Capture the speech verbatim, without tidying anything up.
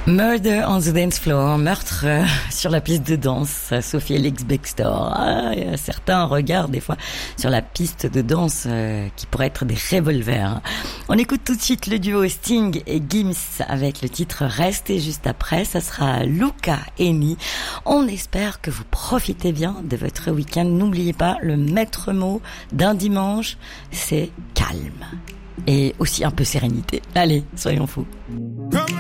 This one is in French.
Murder on the dance floor, meurtre euh, sur la piste de danse, Sophie Ellis-Bextor. Ah, il y a certains regards des fois sur la piste de danse euh, qui pourraient être des revolvers. On écoute tout de suite le duo Sting et Gims avec le titre Reste, et juste après ça sera Luca Hänni. On espère que vous profitez bien de votre week-end. N'oubliez pas, le maître mot d'un dimanche, c'est calme et aussi un peu sérénité. Allez, soyons fous.